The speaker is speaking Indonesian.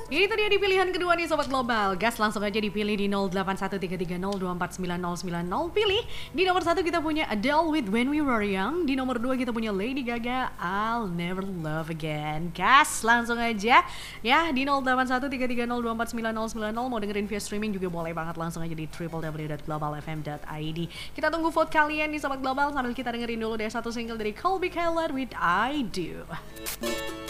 Itu dia di pilihan kedua nih Sobat Global. Gas langsung aja dipilih di 081330249090. Pilih di nomor 1 kita punya Adele with When We Were Young. Di nomor 2 kita punya Lady Gaga, I'll Never Love Again. Gas langsung aja ya di 081330249090. Mau dengerin via streaming juga boleh banget, langsung aja di www.globalfm.id. Kita tunggu vote kalian nih Sobat Global sambil kita dengerin dulu deh satu single dari Colby Caleb with I Do.